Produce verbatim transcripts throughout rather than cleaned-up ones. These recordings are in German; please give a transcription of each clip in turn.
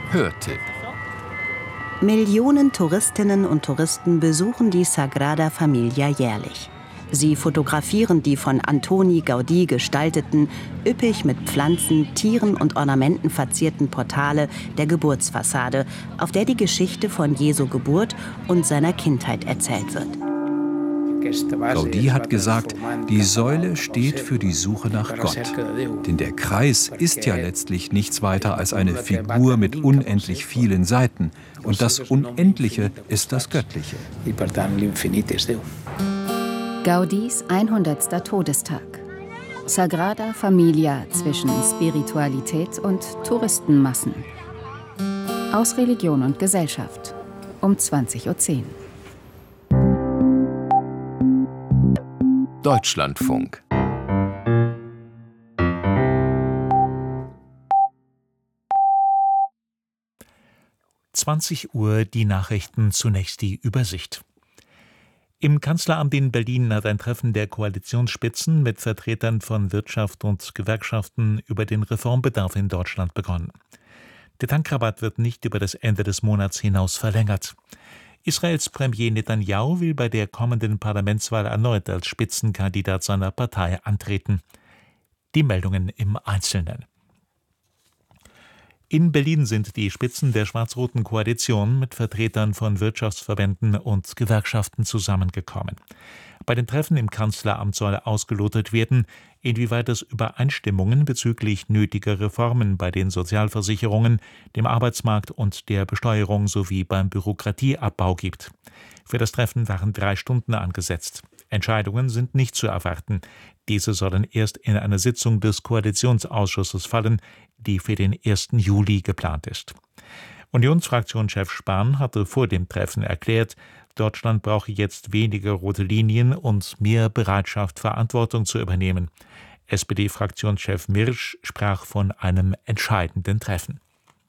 Hörtipp. Millionen Touristinnen und Touristen besuchen die Sagrada Familia jährlich. Sie fotografieren die von Antoni Gaudí gestalteten, üppig mit Pflanzen, Tieren und Ornamenten verzierten Portale der Geburtsfassade, auf der die Geschichte von Jesu Geburt und seiner Kindheit erzählt wird. Gaudí hat gesagt, die Säule steht für die Suche nach Gott. Denn der Kreis ist ja letztlich nichts weiter als eine Figur mit unendlich vielen Seiten. Und das Unendliche ist das Göttliche. Gaudís hundertster Todestag. Sagrada Familia zwischen Spiritualität und Touristenmassen. Aus Religion und Gesellschaft. Um zwanzig Uhr zehn. Deutschlandfunk. zwanzig Uhr die Nachrichten, zunächst die Übersicht. Im Kanzleramt in Berlin hat ein Treffen der Koalitionsspitzen mit Vertretern von Wirtschaft und Gewerkschaften über den Reformbedarf in Deutschland begonnen. Der Tankrabatt wird nicht über das Ende des Monats hinaus verlängert. Israels Premier Netanyahu will bei der kommenden Parlamentswahl erneut als Spitzenkandidat seiner Partei antreten. Die Meldungen im Einzelnen. In Berlin sind die Spitzen der schwarz-roten Koalition mit Vertretern von Wirtschaftsverbänden und Gewerkschaften zusammengekommen. Bei den Treffen im Kanzleramt soll ausgelotet werden, inwieweit es Übereinstimmungen bezüglich nötiger Reformen bei den Sozialversicherungen, dem Arbeitsmarkt und der Besteuerung sowie beim Bürokratieabbau gibt. Für das Treffen waren drei Stunden angesetzt. Entscheidungen sind nicht zu erwarten. Diese sollen erst in einer Sitzung des Koalitionsausschusses fallen, die für den ersten Juli geplant ist. Unionsfraktionschef Spahn hatte vor dem Treffen erklärt, Deutschland brauche jetzt weniger rote Linien und mehr Bereitschaft, Verantwortung zu übernehmen. S P D-Fraktionschef Mirsch sprach von einem entscheidenden Treffen.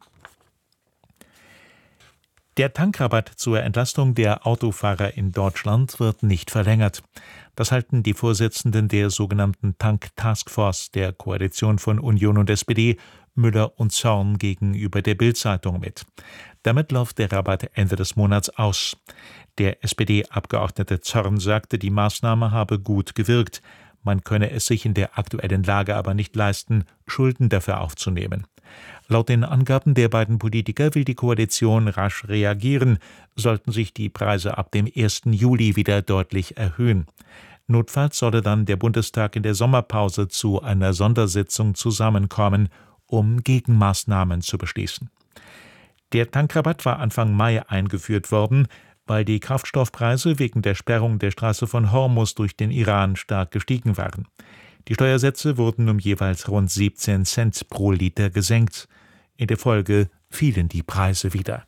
Der Tankrabatt zur Entlastung der Autofahrer in Deutschland wird nicht verlängert. Das halten die Vorsitzenden der sogenannten Tank-Taskforce der Koalition von Union und S P D, Müller und Zorn, gegenüber der Bild-Zeitung mit. Damit läuft der Rabatt Ende des Monats aus. Der S P D-Abgeordnete Zorn sagte, die Maßnahme habe gut gewirkt. Man könne es sich in der aktuellen Lage aber nicht leisten, Schulden dafür aufzunehmen. Laut den Angaben der beiden Politiker will die Koalition rasch reagieren, sollten sich die Preise ab dem ersten Juli wieder deutlich erhöhen. Notfalls solle dann der Bundestag in der Sommerpause zu einer Sondersitzung zusammenkommen, um Gegenmaßnahmen zu beschließen. Der Tankrabatt war Anfang Mai eingeführt worden, weil die Kraftstoffpreise wegen der Sperrung der Straße von Hormuz durch den Iran stark gestiegen waren. Die Steuersätze wurden um jeweils rund siebzehn Cent pro Liter gesenkt. In der Folge fielen die Preise wieder.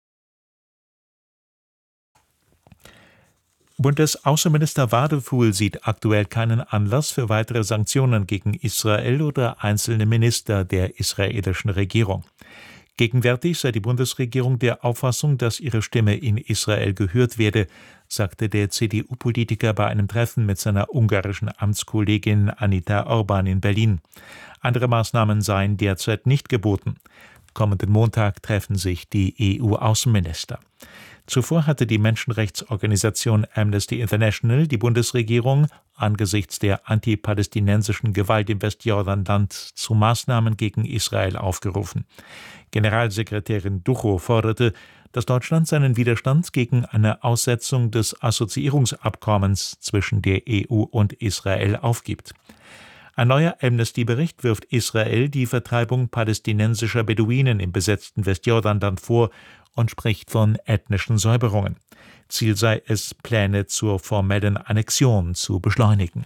Bundesaußenminister Wadefuhl sieht aktuell keinen Anlass für weitere Sanktionen gegen Israel oder einzelne Minister der israelischen Regierung. Gegenwärtig sei die Bundesregierung der Auffassung, dass ihre Stimme in Israel gehört werde, sagte der C D U-Politiker bei einem Treffen mit seiner ungarischen Amtskollegin Anita Orban in Berlin. Andere Maßnahmen seien derzeit nicht geboten. Kommenden Montag treffen sich die E U-Außenminister. Zuvor hatte die Menschenrechtsorganisation Amnesty International die Bundesregierung angesichts der antipalästinensischen Gewalt im Westjordanland zu Maßnahmen gegen Israel aufgerufen. Generalsekretärin Duchow forderte, dass Deutschland seinen Widerstand gegen eine Aussetzung des Assoziierungsabkommens zwischen der E U und Israel aufgibt. Ein neuer Amnesty-Bericht wirft Israel die Vertreibung palästinensischer Beduinen im besetzten Westjordanland vor und spricht von ethnischen Säuberungen. Ziel sei es, Pläne zur formellen Annexion zu beschleunigen.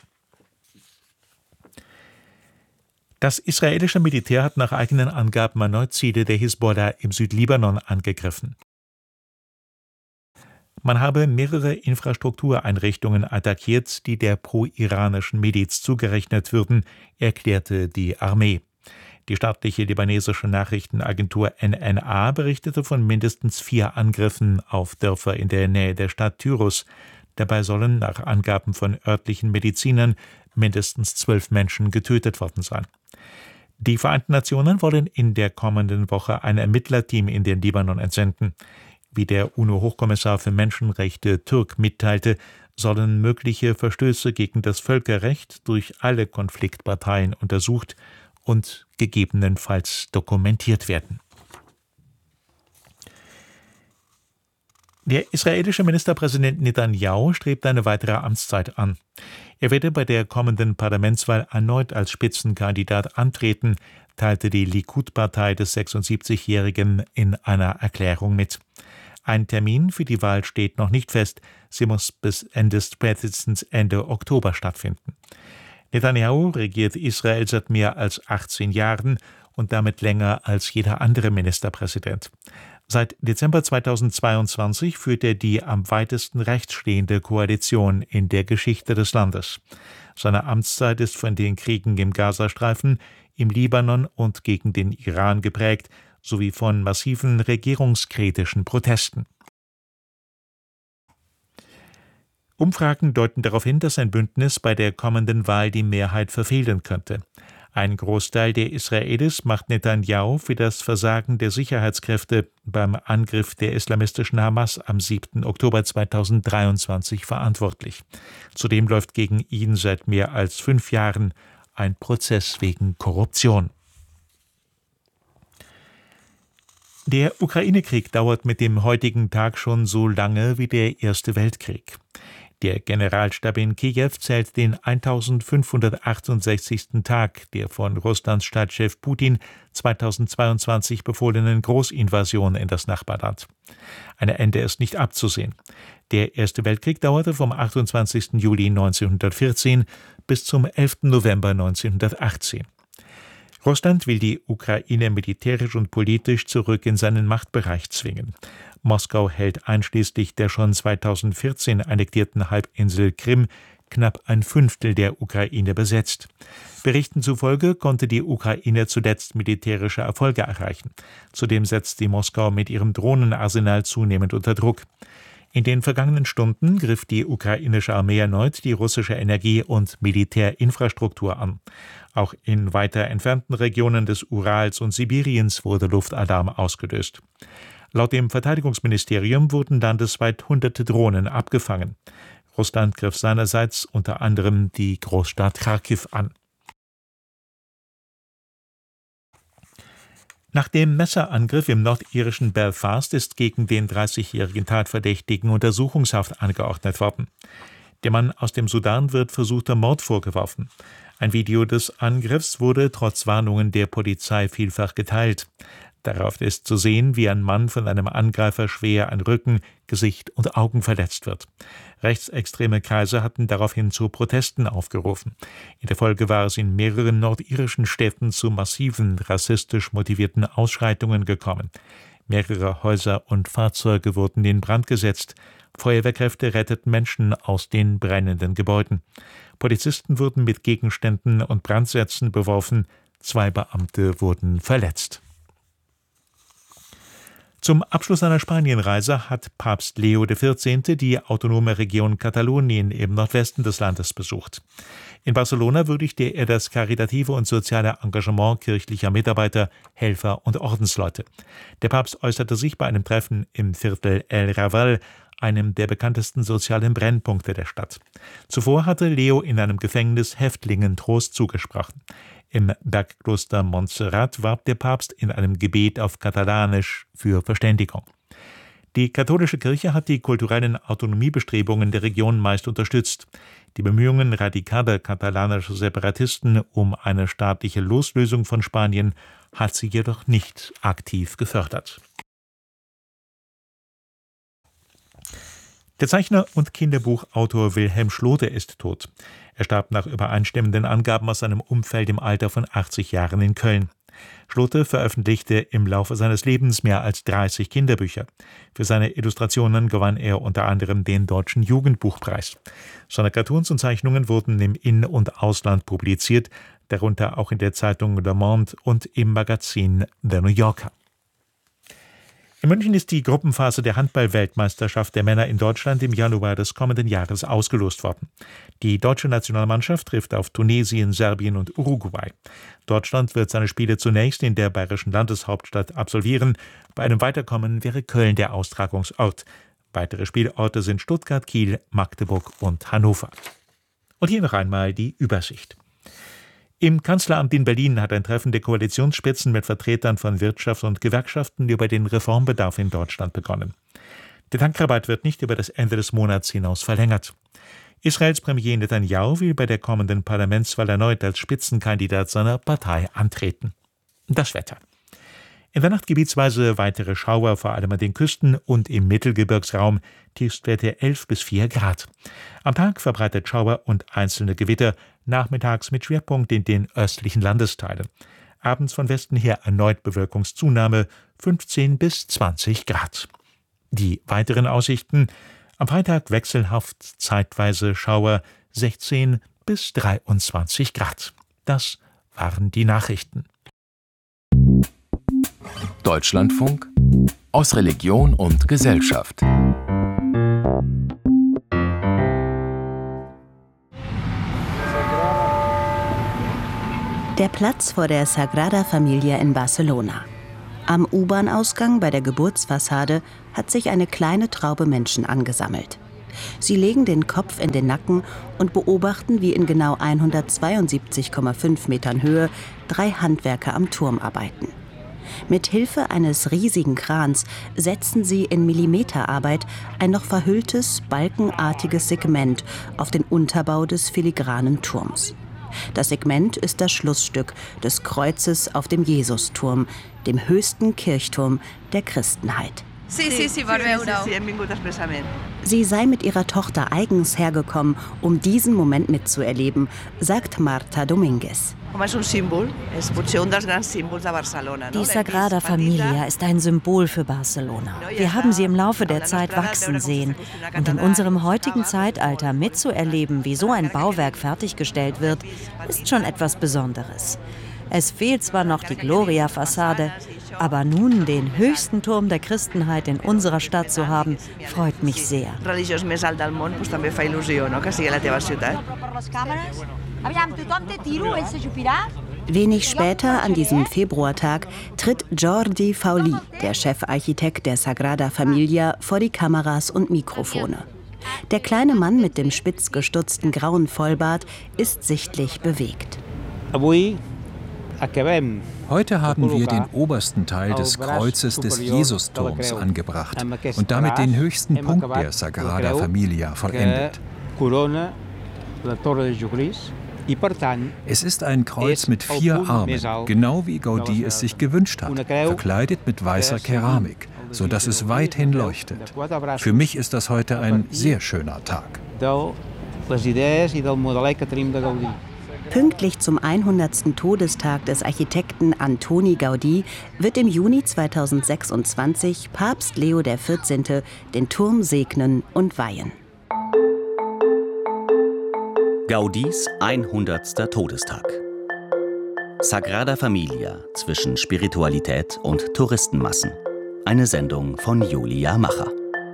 Das israelische Militär hat nach eigenen Angaben erneut Ziele der Hisbollah im Südlibanon angegriffen. Man habe mehrere Infrastruktureinrichtungen attackiert, die der pro-iranischen Miliz zugerechnet würden, erklärte die Armee. Die staatliche libanesische Nachrichtenagentur N N A berichtete von mindestens vier Angriffen auf Dörfer in der Nähe der Stadt Tyrus. Dabei sollen nach Angaben von örtlichen Medizinern mindestens zwölf Menschen getötet worden sein. Die Vereinten Nationen wollen in der kommenden Woche ein Ermittlerteam in den Libanon entsenden. Wie der UNO-Hochkommissar für Menschenrechte Türk mitteilte, sollen mögliche Verstöße gegen das Völkerrecht durch alle Konfliktparteien untersucht und gegebenenfalls dokumentiert werden. Der israelische Ministerpräsident Netanyahu strebt eine weitere Amtszeit an. Er werde bei der kommenden Parlamentswahl erneut als Spitzenkandidat antreten, teilte die Likud-Partei des sechsundsiebzigjährigen in einer Erklärung mit. Ein Termin für die Wahl steht noch nicht fest, sie muss bis Ende, spätestens Ende Oktober stattfinden. Netanyahu regiert Israel seit mehr als achtzehn Jahren und damit länger als jeder andere Ministerpräsident. Seit Dezember zweitausendzweiundzwanzig führt er die am weitesten rechts stehende Koalition in der Geschichte des Landes. Seine Amtszeit ist von den Kriegen im Gazastreifen, im Libanon und gegen den Iran geprägt, sowie von massiven regierungskritischen Protesten. Umfragen deuten darauf hin, dass ein Bündnis bei der kommenden Wahl die Mehrheit verfehlen könnte. Ein Großteil der Israelis macht Netanyahu für das Versagen der Sicherheitskräfte beim Angriff der islamistischen Hamas am siebten Oktober zweitausenddreiundzwanzig verantwortlich. Zudem läuft gegen ihn seit mehr als fünf Jahren ein Prozess wegen Korruption. Der Ukraine-Krieg dauert mit dem heutigen Tag schon so lange wie der Erste Weltkrieg. Der Generalstab in Kiew zählt den eintausendfünfhundertachtundsechzigsten Tag der von Russlands Staatschef Putin zweitausendzweiundzwanzig befohlenen Großinvasion in das Nachbarland. Ein Ende ist nicht abzusehen. Der Erste Weltkrieg dauerte vom achtundzwanzigsten Juli neunzehnhundertvierzehn bis zum elften November neunzehnhundertachtzehn. Russland will die Ukraine militärisch und politisch zurück in seinen Machtbereich zwingen. Moskau hält einschließlich der schon zweitausendvierzehn annektierten Halbinsel Krim knapp ein Fünftel der Ukraine besetzt. Berichten zufolge konnte die Ukraine zuletzt militärische Erfolge erreichen. Zudem setzt sie Moskau mit ihrem Drohnenarsenal zunehmend unter Druck. In den vergangenen Stunden griff die ukrainische Armee erneut die russische Energie- und Militärinfrastruktur an. Auch in weiter entfernten Regionen des Urals und Sibiriens wurde Luftalarm ausgelöst. Laut dem Verteidigungsministerium wurden landesweit hunderte Drohnen abgefangen. Russland griff seinerseits unter anderem die Großstadt Charkiw an. Nach dem Messerangriff im nordirischen Belfast ist gegen den dreißigjährigen Tatverdächtigen Untersuchungshaft angeordnet worden. Dem Mann aus dem Sudan wird versuchter Mord vorgeworfen. Ein Video des Angriffs wurde trotz Warnungen der Polizei vielfach geteilt. Darauf ist zu sehen, wie ein Mann von einem Angreifer schwer an Rücken, Gesicht und Augen verletzt wird. Rechtsextreme Kreise hatten daraufhin zu Protesten aufgerufen. In der Folge war es in mehreren nordirischen Städten zu massiven, rassistisch motivierten Ausschreitungen gekommen. Mehrere Häuser und Fahrzeuge wurden in Brand gesetzt. Feuerwehrkräfte retteten Menschen aus den brennenden Gebäuden. Polizisten wurden mit Gegenständen und Brandsätzen beworfen. Zwei Beamte wurden verletzt. Zum Abschluss seiner Spanienreise hat Papst Leo der vierzehnte die autonome Region Katalonien im Nordwesten des Landes besucht. In Barcelona würdigte er das karitative und soziale Engagement kirchlicher Mitarbeiter, Helfer und Ordensleute. Der Papst äußerte sich bei einem Treffen im Viertel El Raval, einem der bekanntesten sozialen Brennpunkte der Stadt. Zuvor hatte Leo in einem Gefängnis Häftlingen Trost zugesprochen. Im Bergkloster Montserrat warb der Papst in einem Gebet auf Katalanisch für Verständigung. Die katholische Kirche hat die kulturellen Autonomiebestrebungen der Region meist unterstützt. Die Bemühungen radikaler katalanischer Separatisten um eine staatliche Loslösung von Spanien hat sie jedoch nicht aktiv gefördert. Der Zeichner und Kinderbuchautor Wilhelm Schlothe ist tot. Er starb nach übereinstimmenden Angaben aus seinem Umfeld im Alter von achtzig Jahren in Köln. Schlothe veröffentlichte im Laufe seines Lebens mehr als dreißig Kinderbücher. Für seine Illustrationen gewann er unter anderem den Deutschen Jugendbuchpreis. Seine Cartoons und Zeichnungen wurden im In- und Ausland publiziert, darunter auch in der Zeitung Le Monde und im Magazin The New Yorker. In München ist die Gruppenphase der Handball-Weltmeisterschaft der Männer in Deutschland im Januar des kommenden Jahres ausgelost worden. Die deutsche Nationalmannschaft trifft auf Tunesien, Serbien und Uruguay. Deutschland wird seine Spiele zunächst in der bayerischen Landeshauptstadt absolvieren. Bei einem Weiterkommen wäre Köln der Austragungsort. Weitere Spielorte sind Stuttgart, Kiel, Magdeburg und Hannover. Und hier noch einmal die Übersicht. Im Kanzleramt in Berlin hat ein Treffen der Koalitionsspitzen mit Vertretern von Wirtschaft und Gewerkschaften über den Reformbedarf in Deutschland begonnen. Der Tankrabatt wird nicht über das Ende des Monats hinaus verlängert. Israels Premier Netanyahu will bei der kommenden Parlamentswahl erneut als Spitzenkandidat seiner Partei antreten. Das Wetter. In der Nacht gebietsweise weitere Schauer, vor allem an den Küsten und im Mittelgebirgsraum, Tiefstwerte elf bis vier Grad. Am Tag verbreitet Schauer und einzelne Gewitter, nachmittags mit Schwerpunkt in den östlichen Landesteilen. Abends von Westen her erneut Bewölkungszunahme, fünfzehn bis zwanzig Grad. Die weiteren Aussichten: am Freitag wechselhaft, zeitweise Schauer, sechzehn bis dreiundzwanzig Grad. Das waren die Nachrichten. Deutschlandfunk aus Religion und Gesellschaft. Der Platz vor der Sagrada Familia in Barcelona. Am U-Bahn-Ausgang bei der Geburtsfassade hat sich eine kleine Traube Menschen angesammelt. Sie legen den Kopf in den Nacken und beobachten, wie in genau hundertzweiundsiebzig Komma fünf Metern Höhe drei Handwerker am Turm arbeiten. Mit Hilfe eines riesigen Krans setzen sie in Millimeterarbeit ein noch verhülltes, balkenartiges Segment auf den Unterbau des filigranen Turms. Das Segment ist das Schlussstück des Kreuzes auf dem Jesusturm, dem höchsten Kirchturm der Christenheit. Sie sei mit ihrer Tochter eigens hergekommen, um diesen Moment mitzuerleben, sagt Marta Domínguez. Die Sagrada Familia ist ein Symbol für Barcelona. Wir haben sie im Laufe der Zeit wachsen sehen. Und in unserem heutigen Zeitalter mitzuerleben, wie so ein Bauwerk fertiggestellt wird, ist schon etwas Besonderes. Es fehlt zwar noch die Gloria-Fassade, aber nun den höchsten Turm der Christenheit in unserer Stadt zu haben, freut mich sehr. Wenig später, an diesem Februartag, tritt Jordi Fauli, der Chefarchitekt der Sagrada Familia, vor die Kameras und Mikrofone. Der kleine Mann mit dem spitz gestutzten grauen Vollbart ist sichtlich bewegt. Heute haben wir den obersten Teil des Kreuzes des Jesusturms angebracht und damit den höchsten Punkt der Sagrada Familia vollendet. Es ist ein Kreuz mit vier Armen, genau wie Gaudí es sich gewünscht hat, verkleidet mit weißer Keramik, sodass es weithin leuchtet. Für mich ist das heute ein sehr schöner Tag. Pünktlich zum hundertsten Todestag des Architekten Antoni Gaudí wird im Juni zweitausendsechsundzwanzig Papst Leo der vierzehnte den Turm segnen und weihen. Gaudís hundertster Todestag. Sagrada Familia zwischen Spiritualität und Touristenmassen. Eine Sendung von Julia Macher.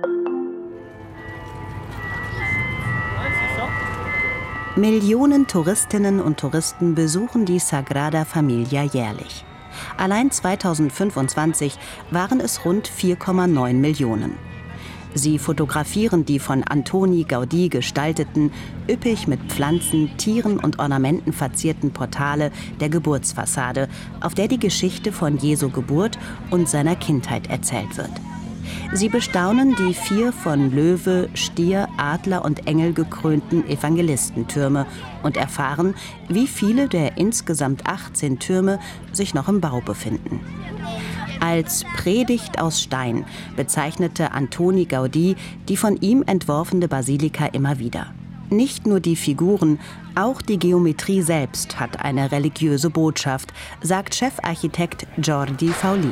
Millionen Touristinnen und Touristen besuchen die Sagrada Familia jährlich. Allein zweitausendfünfundzwanzig waren es rund vier Komma neun Millionen. Sie fotografieren die von Antoni Gaudí gestalteten, üppig mit Pflanzen, Tieren und Ornamenten verzierten Portale der Geburtsfassade, auf der die Geschichte von Jesu Geburt und seiner Kindheit erzählt wird. Sie bestaunen die vier von Löwe, Stier, Adler und Engel gekrönten Evangelistentürme und erfahren, wie viele der insgesamt achtzehn Türme sich noch im Bau befinden. Als Predigt aus Stein bezeichnete Antoni Gaudí die von ihm entworfene Basilika immer wieder. Nicht nur die Figuren, auch die Geometrie selbst hat eine religiöse Botschaft, sagt Chefarchitekt Jordi Fauli.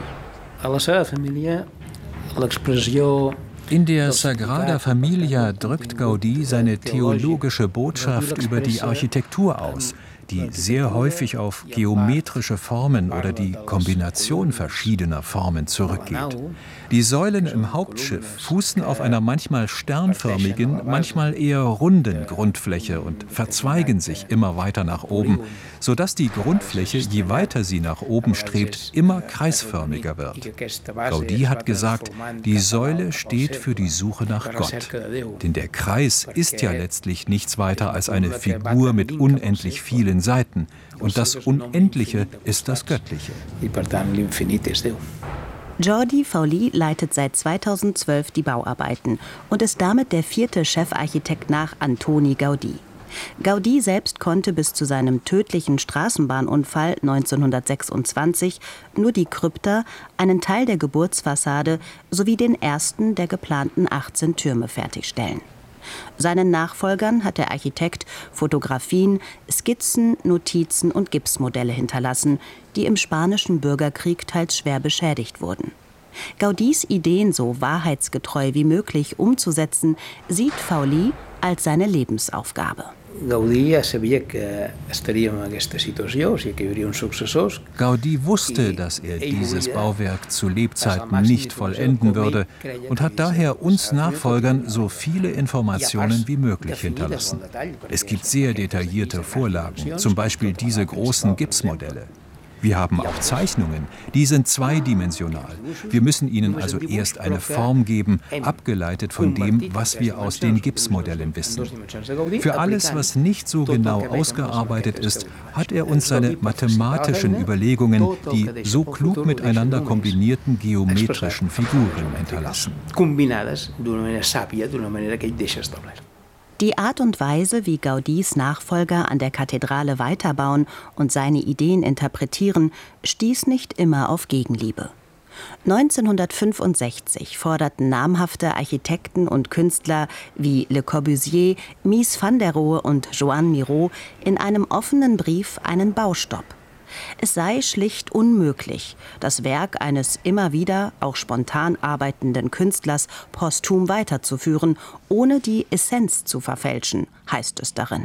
In der Sagrada Familia drückt Gaudí seine theologische Botschaft über die Architektur aus, die sehr häufig auf geometrische Formen oder die Kombination verschiedener Formen zurückgeht. Die Säulen im Hauptschiff fußen auf einer manchmal sternförmigen, manchmal eher runden Grundfläche und verzweigen sich immer weiter nach oben, sodass die Grundfläche, je weiter sie nach oben strebt, immer kreisförmiger wird. Gaudí hat gesagt, die Säule steht für die Suche nach Gott. Denn der Kreis ist ja letztlich nichts weiter als eine Figur mit unendlich vielen Seiten. Und das Unendliche ist das Göttliche. Jordi Fauli leitet seit zweitausendzwölf die Bauarbeiten und ist damit der vierte Chefarchitekt nach Antoni Gaudí. Gaudí selbst konnte bis zu seinem tödlichen Straßenbahnunfall neunzehnhundertsechsundzwanzig nur die Krypta, einen Teil der Geburtsfassade sowie den ersten der geplanten achtzehn Türme fertigstellen. Seinen Nachfolgern hat der Architekt Fotografien, Skizzen, Notizen und Gipsmodelle hinterlassen, die im Spanischen Bürgerkrieg teils schwer beschädigt wurden. Gaudís Ideen so wahrheitsgetreu wie möglich umzusetzen, sieht Fauli als seine Lebensaufgabe. Gaudí wusste, dass er dieses Bauwerk zu Lebzeiten nicht vollenden würde und hat daher uns Nachfolgern so viele Informationen wie möglich hinterlassen. Es gibt sehr detaillierte Vorlagen, zum Beispiel diese großen Gipsmodelle. Wir haben auch Zeichnungen, die sind zweidimensional. Wir müssen ihnen also erst eine Form geben, abgeleitet von dem, was wir aus den Gipsmodellen wissen. Für alles, was nicht so genau ausgearbeitet ist, hat er uns seine mathematischen Überlegungen, die so klug miteinander kombinierten geometrischen Figuren hinterlassen. Die Art und Weise, wie Gaudís Nachfolger an der Kathedrale weiterbauen und seine Ideen interpretieren, stieß nicht immer auf Gegenliebe. neunzehnhundertfünfundsechzig forderten namhafte Architekten und Künstler wie Le Corbusier, Mies van der Rohe und Joan Miró in einem offenen Brief einen Baustopp. Es sei schlicht unmöglich, das Werk eines immer wieder, auch spontan arbeitenden Künstlers posthum weiterzuführen, ohne die Essenz zu verfälschen, heißt es darin.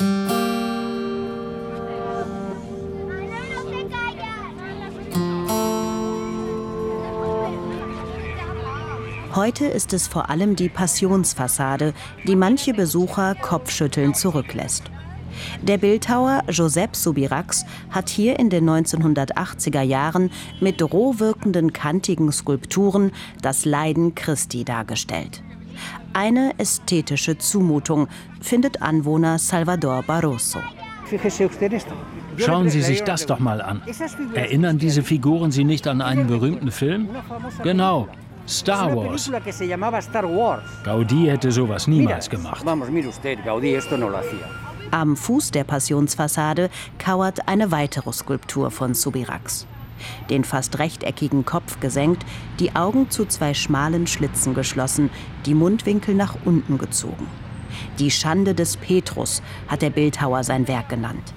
Heute ist es vor allem die Passionsfassade, die manche Besucher kopfschüttelnd zurücklässt. Der Bildhauer Josep Subirachs hat hier in den neunzehnhundertachtziger Jahren mit roh wirkenden kantigen Skulpturen das Leiden Christi dargestellt. Eine ästhetische Zumutung, findet Anwohner Salvador Barroso. Schauen Sie sich das doch mal an. Erinnern diese Figuren Sie nicht an einen berühmten Film? Genau, Star Wars. Gaudí hätte sowas niemals gemacht. Am Fuß der Passionsfassade kauert eine weitere Skulptur von Subirachs. Den fast rechteckigen Kopf gesenkt, die Augen zu zwei schmalen Schlitzen geschlossen, die Mundwinkel nach unten gezogen. Die Schande des Petrus hat der Bildhauer sein Werk genannt.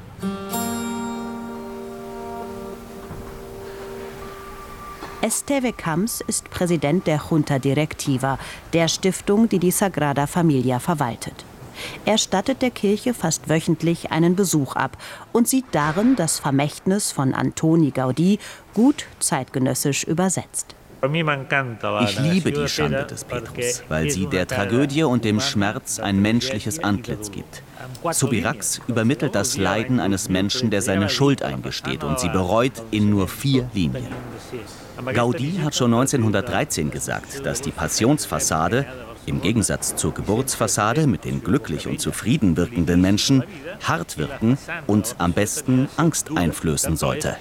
Esteve Camps ist Präsident der Junta Directiva, der Stiftung, die die Sagrada Familia verwaltet. Er stattet der Kirche fast wöchentlich einen Besuch ab und sieht darin das Vermächtnis von Antoni Gaudí gut zeitgenössisch übersetzt. Ich liebe die Schande des Petrus, weil sie der Tragödie und dem Schmerz ein menschliches Antlitz gibt. Subirachs übermittelt das Leiden eines Menschen, der seine Schuld eingesteht und sie bereut in nur vier Linien. Gaudí hat schon neunzehnhundertdreizehn gesagt, dass die Passionsfassade im Gegensatz zur Geburtsfassade mit den glücklich und zufrieden wirkenden Menschen hart wirken und am besten Angst einflößen sollte.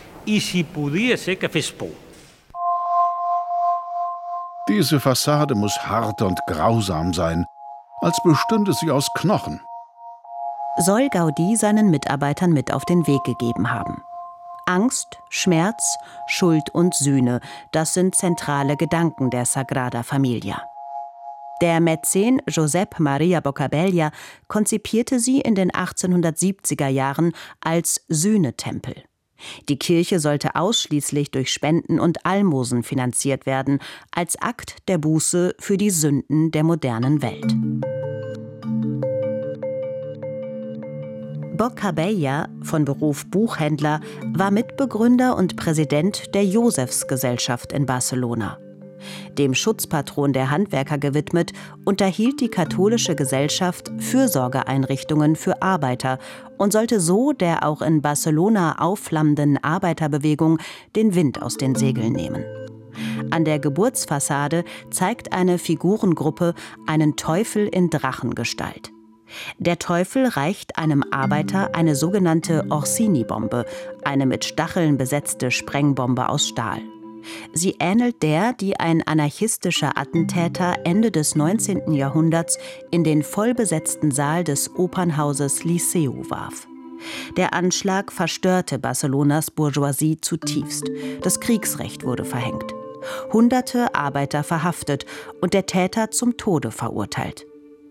Diese Fassade muss hart und grausam sein, als bestünde sie aus Knochen. Soll Gaudí seinen Mitarbeitern mit auf den Weg gegeben haben. Angst, Schmerz, Schuld und Sühne, das sind zentrale Gedanken der Sagrada Familia. Der Mäzen Josep Maria Boccabella konzipierte sie in den achtzehnhundertsiebziger Jahren als Sühnetempel. Die Kirche sollte ausschließlich durch Spenden und Almosen finanziert werden, als Akt der Buße für die Sünden der modernen Welt. Bocabella, von Beruf Buchhändler, war Mitbegründer und Präsident der Josefsgesellschaft in Barcelona. Dem Schutzpatron der Handwerker gewidmet, unterhielt die katholische Gesellschaft Fürsorgeeinrichtungen für Arbeiter und sollte so der auch in Barcelona aufflammenden Arbeiterbewegung den Wind aus den Segeln nehmen. An der Geburtsfassade zeigt eine Figurengruppe einen Teufel in Drachengestalt. Der Teufel reicht einem Arbeiter eine sogenannte Orsini-Bombe, eine mit Stacheln besetzte Sprengbombe aus Stahl. Sie ähnelt der, die ein anarchistischer Attentäter Ende des neunzehnten Jahrhunderts in den vollbesetzten Saal des Opernhauses Liceu warf. Der Anschlag verstörte Barcelonas Bourgeoisie zutiefst. Das Kriegsrecht wurde verhängt. Hunderte Arbeiter verhaftet und der Täter zum Tode verurteilt.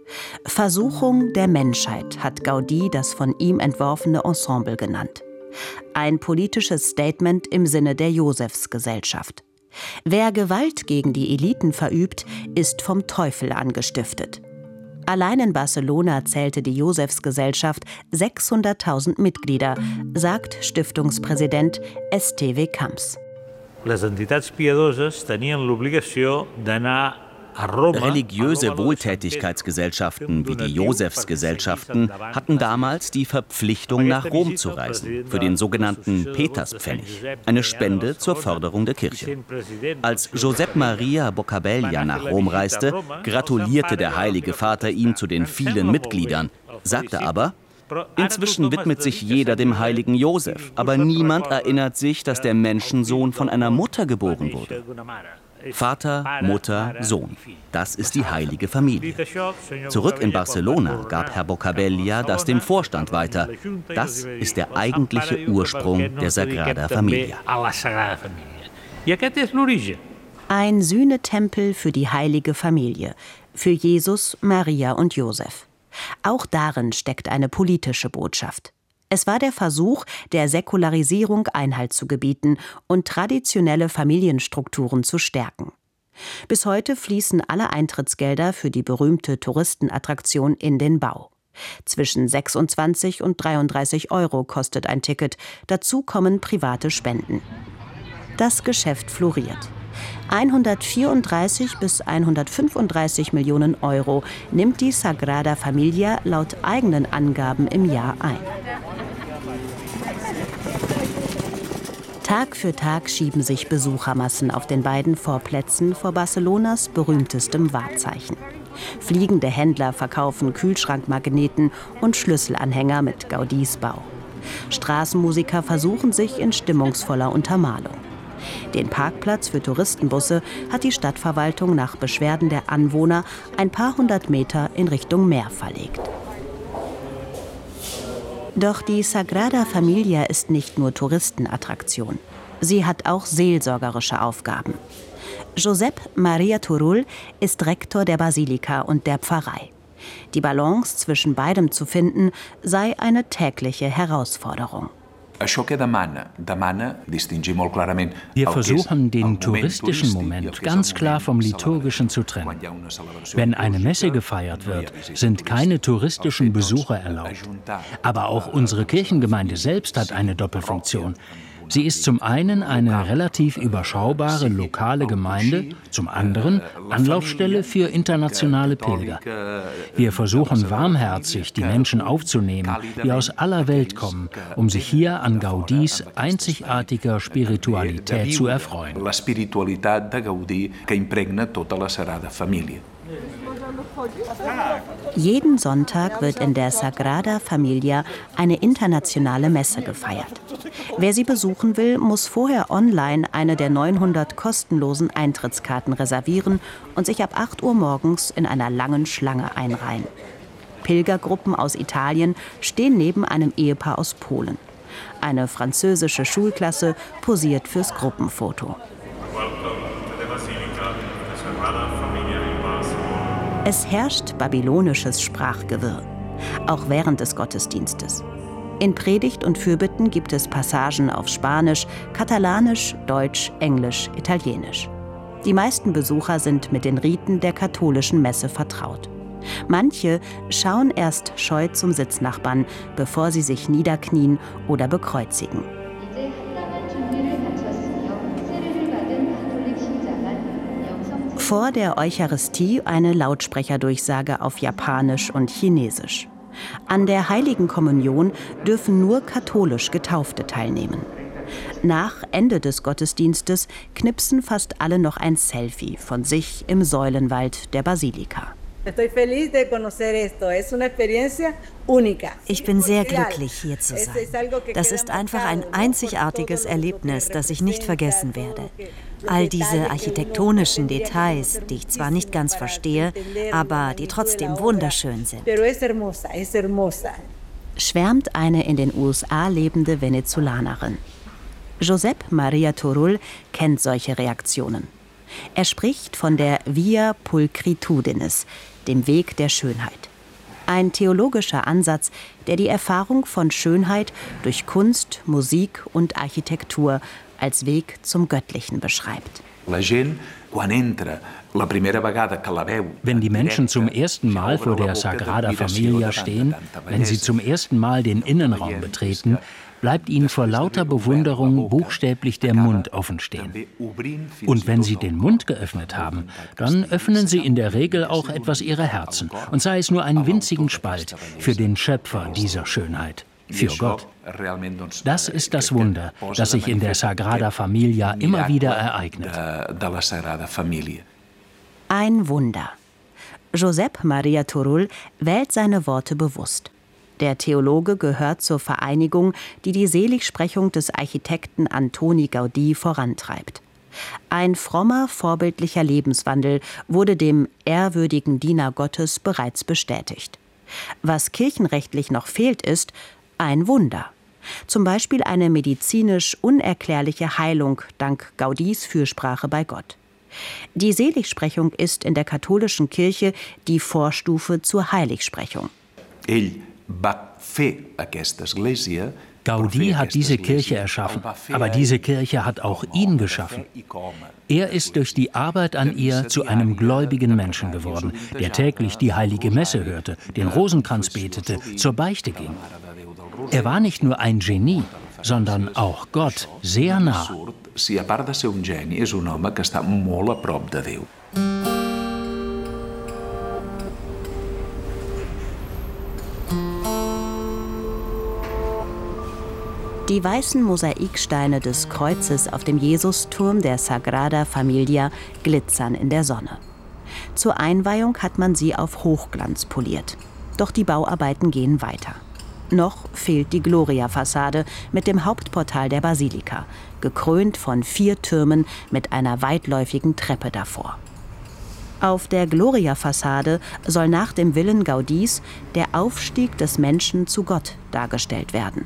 Versuchung der Menschheit hat Gaudí das von ihm entworfene Ensemble genannt. Ein politisches Statement im Sinne der Josefsgesellschaft. Wer Gewalt gegen die Eliten verübt, ist vom Teufel angestiftet. Allein in Barcelona zählte die Josefsgesellschaft sechshunderttausend Mitglieder, sagt Stiftungspräsident Esteve Camps. Les entitats piadoses tenien l'obligació d'anar. Religiöse Wohltätigkeitsgesellschaften wie die Josefsgesellschaften hatten damals die Verpflichtung, nach Rom zu reisen, für den sogenannten Peterspfennig, eine Spende zur Förderung der Kirche. Als Josep Maria Bocabella nach Rom reiste, gratulierte der Heilige Vater ihm zu den vielen Mitgliedern, sagte aber: Inzwischen widmet sich jeder dem heiligen Josef, aber niemand erinnert sich, dass der Menschensohn von einer Mutter geboren wurde. Vater, Mutter, Sohn. Das ist die heilige Familie. Zurück in Barcelona gab Herr Bocabella das dem Vorstand weiter. Das ist der eigentliche Ursprung der Sagrada Familia. Ein Sühnetempel für die heilige Familie, für Jesus, Maria und Josef. Auch darin steckt eine politische Botschaft. Es war der Versuch, der Säkularisierung Einhalt zu gebieten und traditionelle Familienstrukturen zu stärken. Bis heute fließen alle Eintrittsgelder für die berühmte Touristenattraktion in den Bau. Zwischen sechsundzwanzig und dreiunddreißig Euro kostet ein Ticket, dazu kommen private Spenden. Das Geschäft floriert. hundertvierunddreißig bis hundertfünfunddreißig Millionen Euro nimmt die Sagrada Familia laut eigenen Angaben im Jahr ein. Tag für Tag schieben sich Besuchermassen auf den beiden Vorplätzen vor Barcelonas berühmtestem Wahrzeichen. Fliegende Händler verkaufen Kühlschrankmagneten und Schlüsselanhänger mit Gaudís Bau. Straßenmusiker versuchen sich in stimmungsvoller Untermalung. Den Parkplatz für Touristenbusse hat die Stadtverwaltung nach Beschwerden der Anwohner ein paar hundert Meter in Richtung Meer verlegt. Doch die Sagrada Familia ist nicht nur Touristenattraktion. Sie hat auch seelsorgerische Aufgaben. Josep Maria Turull ist Rektor der Basilika und der Pfarrei. Die Balance zwischen beidem zu finden, sei eine tägliche Herausforderung. Wir versuchen, den touristischen Moment ganz klar vom liturgischen zu trennen. Wenn eine Messe gefeiert wird, sind keine touristischen Besucher erlaubt. Aber auch unsere Kirchengemeinde selbst hat eine Doppelfunktion. Sie ist zum einen eine relativ überschaubare lokale Gemeinde, zum anderen Anlaufstelle für internationale Pilger. Wir versuchen warmherzig, die Menschen aufzunehmen, die aus aller Welt kommen, um sich hier an Gaudís einzigartiger Spiritualität zu erfreuen. Jeden Sonntag wird in der Sagrada Familia eine internationale Messe gefeiert. Wer sie besuchen will, muss vorher online eine der neunhundert kostenlosen Eintrittskarten reservieren und sich ab acht Uhr morgens in einer langen Schlange einreihen. Pilgergruppen aus Italien stehen neben einem Ehepaar aus Polen. Eine französische Schulklasse posiert fürs Gruppenfoto. Es herrscht babylonisches Sprachgewirr, auch während des Gottesdienstes. In Predigt und Fürbitten gibt es Passagen auf Spanisch, Katalanisch, Deutsch, Englisch, Italienisch. Die meisten Besucher sind mit den Riten der katholischen Messe vertraut. Manche schauen erst scheu zum Sitznachbarn, bevor sie sich niederknien oder bekreuzigen. Vor der Eucharistie eine Lautsprecherdurchsage auf Japanisch und Chinesisch. An der Heiligen Kommunion dürfen nur katholisch Getaufte teilnehmen. Nach Ende des Gottesdienstes knipsen fast alle noch ein Selfie von sich im Säulenwald der Basilika. Ich bin sehr glücklich, hier zu sein. Das ist einfach ein einzigartiges Erlebnis, das ich nicht vergessen werde. All diese architektonischen Details, die ich zwar nicht ganz verstehe, aber die trotzdem wunderschön sind. Schwärmt eine in den U S A lebende Venezolanerin. Josep Maria Turull kennt solche Reaktionen. Er spricht von der Via Pulchritudinis, dem Weg der Schönheit. Ein theologischer Ansatz, der die Erfahrung von Schönheit durch Kunst, Musik und Architektur als Weg zum Göttlichen beschreibt. Wenn die Menschen zum ersten Mal vor der Sagrada Familia stehen, wenn sie zum ersten Mal den Innenraum betreten, bleibt ihnen vor lauter Bewunderung buchstäblich der Mund offen stehen. Und wenn sie den Mund geöffnet haben, dann öffnen sie in der Regel auch etwas ihre Herzen, und sei es nur einen winzigen Spalt, für den Schöpfer dieser Schönheit, für Gott. Das ist das Wunder, das sich in der Sagrada Familia immer wieder ereignet. Ein Wunder. Josep Maria Turull wählt seine Worte bewusst. Der Theologe gehört zur Vereinigung, die die Seligsprechung des Architekten Antoni Gaudí vorantreibt. Ein frommer, vorbildlicher Lebenswandel wurde dem ehrwürdigen Diener Gottes bereits bestätigt. Was kirchenrechtlich noch fehlt, ist ein Wunder. Zum Beispiel eine medizinisch unerklärliche Heilung dank Gaudís Fürsprache bei Gott. Die Seligsprechung ist in der katholischen Kirche die Vorstufe zur Heiligsprechung. Gaudí hat diese Kirche erschaffen, aber diese Kirche hat auch ihn geschaffen. Er ist durch die Arbeit an ihr zu einem gläubigen Menschen geworden, der täglich die heilige Messe hörte, den Rosenkranz betete, zur Beichte ging. Er war nicht nur ein Genie, sondern auch Gott sehr nah. Die weißen Mosaiksteine des Kreuzes auf dem Jesusturm der Sagrada Familia glitzern in der Sonne. Zur Einweihung hat man sie auf Hochglanz poliert. Doch die Bauarbeiten gehen weiter. Noch fehlt die Gloria-Fassade mit dem Hauptportal der Basilika, gekrönt von vier Türmen mit einer weitläufigen Treppe davor. Auf der Gloria-Fassade soll nach dem Willen Gaudís der Aufstieg des Menschen zu Gott dargestellt werden.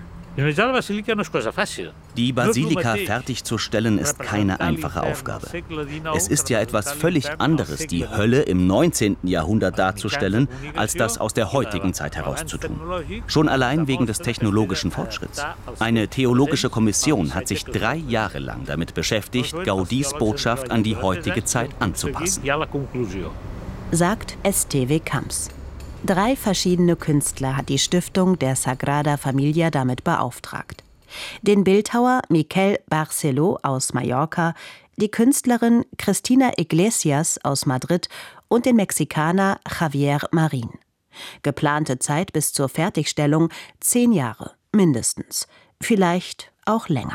Die Basilika fertigzustellen ist keine einfache Aufgabe. Es ist ja etwas völlig anderes, die Hölle im neunzehnten Jahrhundert darzustellen, als das aus der heutigen Zeit herauszutun. Schon allein wegen des technologischen Fortschritts. Eine theologische Kommission hat sich drei Jahre lang damit beschäftigt, Gaudís Botschaft an die heutige Zeit anzupassen. Sagt Esteve Camps. Drei verschiedene Künstler hat die Stiftung der Sagrada Familia damit beauftragt. Den Bildhauer Miquel Barceló aus Mallorca, die Künstlerin Cristina Iglesias aus Madrid und den Mexikaner Javier Marin. Geplante Zeit bis zur Fertigstellung zehn Jahre, mindestens. Vielleicht auch länger.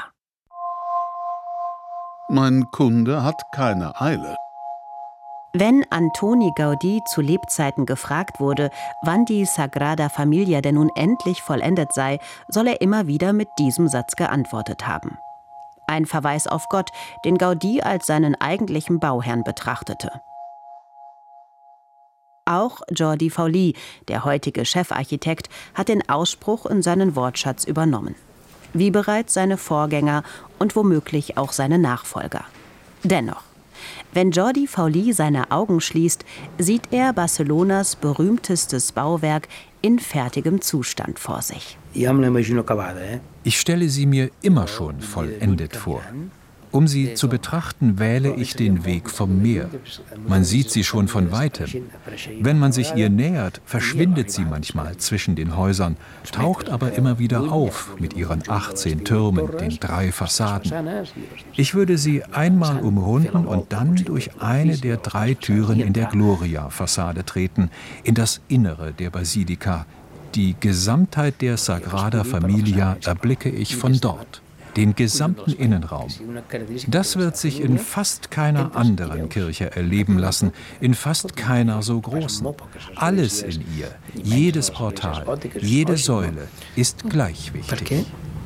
Mein Kunde hat keine Eile. Wenn Antoni Gaudí zu Lebzeiten gefragt wurde, wann die Sagrada Familia denn nun endlich vollendet sei, soll er immer wieder mit diesem Satz geantwortet haben. Ein Verweis auf Gott, den Gaudí als seinen eigentlichen Bauherrn betrachtete. Auch Jordi Faullí, der heutige Chefarchitekt, hat den Ausspruch in seinen Wortschatz übernommen. Wie bereits seine Vorgänger und womöglich auch seine Nachfolger. Dennoch, wenn Jordi Faullí seine Augen schließt, sieht er Barcelonas berühmtestes Bauwerk in fertigem Zustand vor sich. Ich stelle sie mir immer schon vollendet vor. Um sie zu betrachten, wähle ich den Weg vom Meer. Man sieht sie schon von weitem. Wenn man sich ihr nähert, verschwindet sie manchmal zwischen den Häusern, taucht aber immer wieder auf mit ihren achtzehn Türmen, den drei Fassaden. Ich würde sie einmal umrunden und dann durch eine der drei Türen in der Gloria-Fassade treten, in das Innere der Basilika. Die Gesamtheit der Sagrada Familia erblicke ich von dort. Den gesamten Innenraum. Das wird sich in fast keiner anderen Kirche erleben lassen, in fast keiner so großen. Alles in ihr, jedes Portal, jede Säule ist gleich wichtig.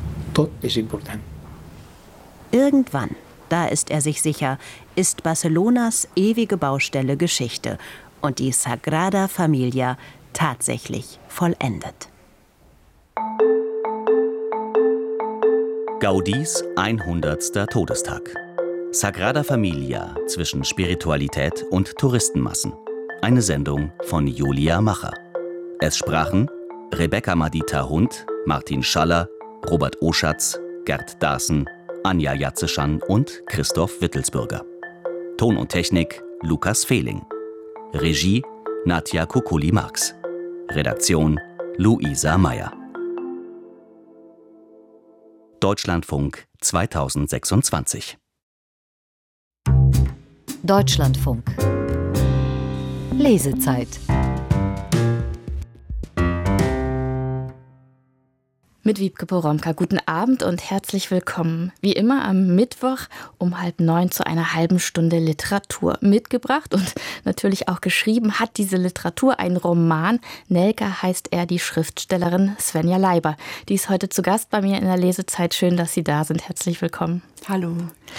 Irgendwann, da ist er sich sicher, ist Barcelonas ewige Baustelle Geschichte und die Sagrada Familia tatsächlich vollendet. Gaudís hundertster Todestag. Sagrada Familia zwischen Spiritualität und Touristenmassen. Eine Sendung von Julia Macher. Es sprachen Rebecca Madita Hund, Martin Schaller, Robert Oschatz, Gerd Daaßen, Anja Jatzeschan und Christoph Wittelsbürger. Ton und Technik Lukas Fehling. Regie Nadja Kukuli-Marx. Redaktion Luisa Meyer. Deutschlandfunk zweitausendsechsundzwanzig. Deutschlandfunk. Lesezeit. Mit Wiebke Poromka. Guten Abend und herzlich willkommen. Wie immer am Mittwoch um halb neun zu einer halben Stunde Literatur. Mitgebracht und natürlich auch geschrieben hat diese Literatur einen Roman. Nelka heißt er, die Schriftstellerin Svenja Leiber. Die ist heute zu Gast bei mir in der Lesezeit. Schön, dass Sie da sind. Herzlich willkommen. Hallo.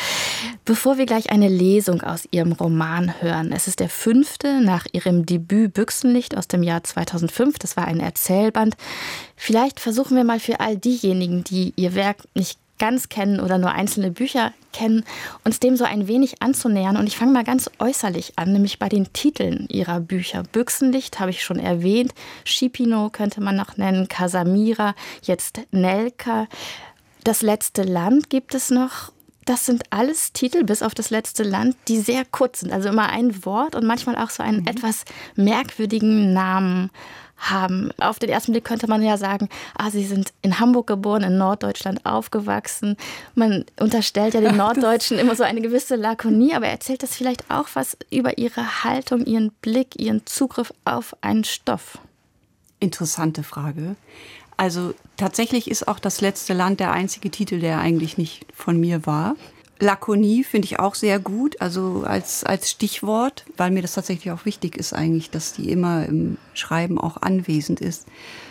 Bevor wir gleich eine Lesung aus Ihrem Roman hören, es ist der fünfte nach Ihrem Debüt Büchsenlicht aus dem Jahr zweitausendfünf, das war ein Erzählband. Vielleicht versuchen wir mal für all diejenigen, die Ihr Werk nicht ganz kennen oder nur einzelne Bücher kennen, uns dem so ein wenig anzunähern. Und ich fange mal ganz äußerlich an, nämlich bei den Titeln Ihrer Bücher. Büchsenlicht habe ich schon erwähnt, Scipino könnte man noch nennen, Casamira, jetzt Nelka. Das letzte Land gibt es noch. Das sind alles Titel, bis auf das letzte Land, die sehr kurz sind. Also immer ein Wort und manchmal auch so einen mhm. etwas merkwürdigen Namen haben. Auf den ersten Blick könnte man ja sagen, ah, Sie sind in Hamburg geboren, in Norddeutschland aufgewachsen. Man unterstellt ja den Norddeutschen immer so eine gewisse Lakonie, aber erzählt das vielleicht auch was über Ihre Haltung, Ihren Blick, Ihren Zugriff auf einen Stoff? Interessante Frage. Also tatsächlich ist auch das letzte Land der einzige Titel, der eigentlich nicht von mir war. Lakonie finde ich auch sehr gut, also als, als Stichwort, weil mir das tatsächlich auch wichtig ist eigentlich, dass die immer im Schreiben auch anwesend ist.